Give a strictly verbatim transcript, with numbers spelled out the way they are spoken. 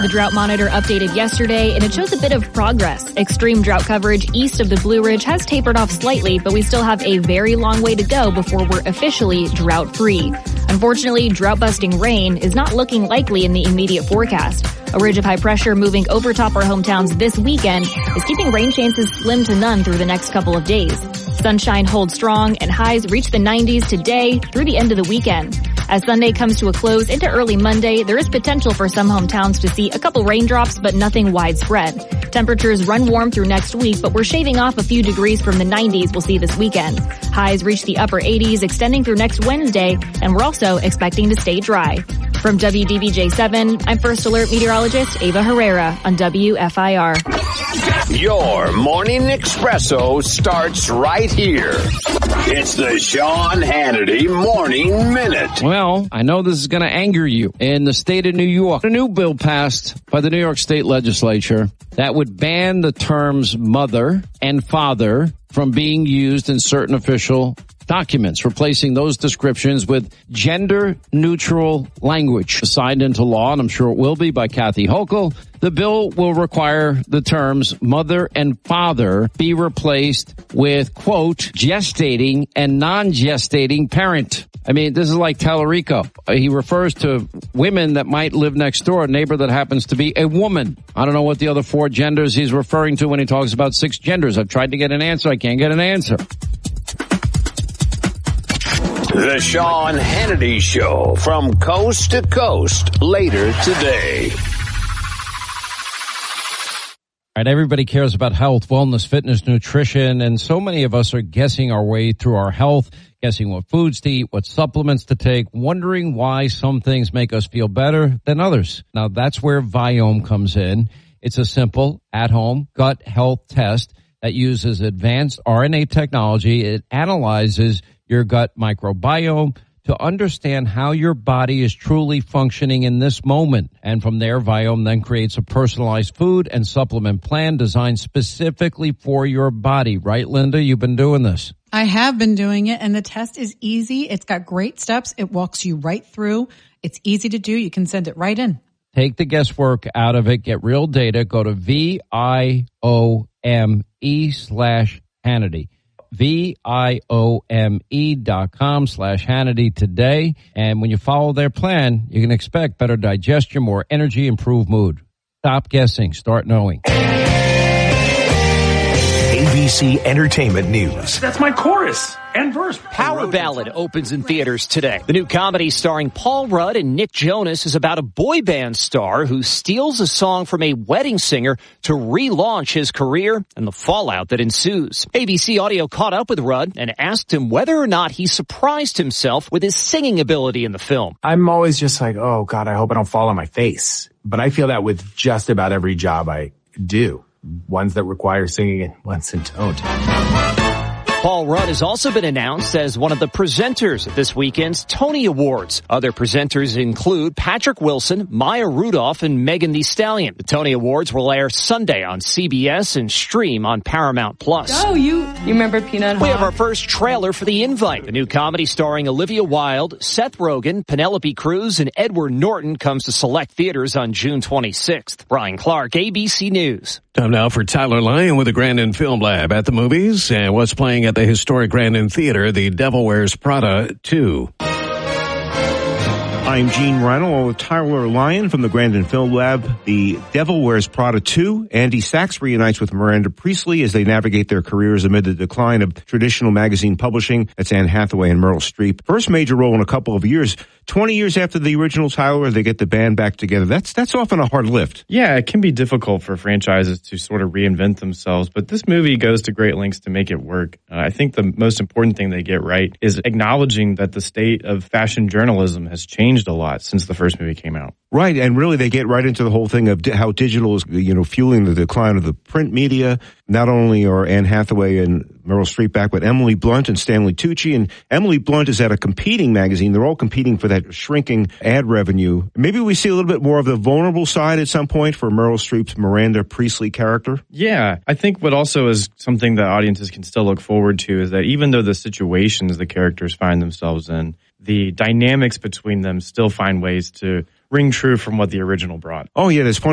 The drought monitor updated yesterday, and it shows a bit of progress. Extreme drought coverage east of the Blue Ridge has tapered off slightly, but we still have a very long way to go before we're officially drought-free. Unfortunately, drought-busting rain is not looking likely in the immediate forecast. A ridge of high pressure moving over top our hometowns this weekend is keeping rain chances slim to none through the next couple of days. Sunshine holds strong and highs reach the nineties today through the end of the weekend. As Sunday comes to a close into early Monday, there is potential for some hometowns to see a couple raindrops, but nothing widespread. Temperatures run warm through next week, but we're shaving off a few degrees from the nineties we'll see this weekend. Highs reach the upper eighties extending through next Wednesday, and we're also expecting to stay dry. From W D B J seven, I'm First Alert meteorologist Ava Herrera on W F I R. Your morning espresso starts right here. It's the Sean Hannity Morning Minute. Well, I know this is going to anger you. In the state of New York, a new bill passed by the New York State Legislature that would ban the terms mother and father from being used in certain official documents, replacing those descriptions with gender-neutral language signed into law, and I'm sure it will be, by Kathy Hochul. The bill will require the terms mother and father be replaced with, quote, gestating and non-gestating parent. I mean, this is like Tallarico. He refers to women that might live next door, a neighbor that happens to be a woman. I don't know what the other four genders he's referring to when he talks about six genders. I've tried to get an answer. I can't get an answer. The Sean Hannity Show from coast to coast later today. All right, everybody cares about health, wellness, fitness, nutrition, and so many of us are guessing our way through our health, guessing what foods to eat, what supplements to take, wondering why some things make us feel better than others. Now, that's where Viome comes in. It's a simple, at-home gut health test that uses advanced R N A technology. It analyzes your gut microbiome to understand how your body is truly functioning in this moment. And from there, Viome then creates a personalized food and supplement plan designed specifically for your body. Right, Linda? You've been doing this. I have been doing it, and the test is easy. It's got great steps. It walks you right through. It's easy to do. You can send it right in. Take the guesswork out of it. Get real data. Go to V I O M E slash Hannity. V-I-O-M-E dot com slash Hannity today. And when you follow their plan, you can expect better digestion, more energy, improved mood. Stop guessing. Start knowing. A B C Entertainment News. That's my chorus and verse. Power Ballad opens in theaters today. The new comedy starring Paul Rudd and Nick Jonas is about a boy band star who steals a song from a wedding singer to relaunch his career and the fallout that ensues. A B C Audio caught up with Rudd and asked him whether or not he surprised himself with his singing ability in the film. I'm always just like, oh, God, I hope I don't fall on my face. But I feel that with just about every job I do. Ones that require singing and ones that don't. Paul Rudd has also been announced as one of the presenters at this weekend's Tony Awards. Other presenters include Patrick Wilson, Maya Rudolph, and Megan Thee Stallion. The Tony Awards will air Sunday on C B S and stream on Paramount Plus. Oh, you you remember Peanut? We have our first trailer for The Invite. The new comedy starring Olivia Wilde, Seth Rogen, Penelope Cruz, and Edward Norton comes to select theaters on June twenty-sixth. Brian Clark, A B C News. Time now for Tyler Lyon with the Grandin Film Lab at the movies and what's playing at the historic Grandin Theater, The Devil Wears Prada two. I'm Gene Reinl with Tyler Lyon from the Grandin Film Lab. The Devil Wears Prada two. Andy Sachs reunites with Miranda Priestley as they navigate their careers amid the decline of traditional magazine publishing. That's Anne Hathaway and Meryl Streep. First major role in a couple of years. twenty years after the original Tyler, they get the band back together. That's that's often a hard lift. Yeah, it can be difficult for franchises to sort of reinvent themselves, but this movie goes to great lengths to make it work. Uh, I think the most important thing they get right is acknowledging that the state of fashion journalism has changed a lot since the first movie came out. Right, and really they get right into the whole thing of di- how digital is, you know, fueling the decline of the print media. Not only are Anne Hathaway and Meryl Streep back, but Emily Blunt and Stanley Tucci. And Emily Blunt is at a competing magazine. They're all competing for that shrinking ad revenue. Maybe we see a little bit more of the vulnerable side at some point for Meryl Streep's Miranda Priestley character. Yeah, I think what also is something that audiences can still look forward to is that even though the situations the characters find themselves in, the dynamics between them still find ways to ring true from what the original brought. Oh, yeah, there's plenty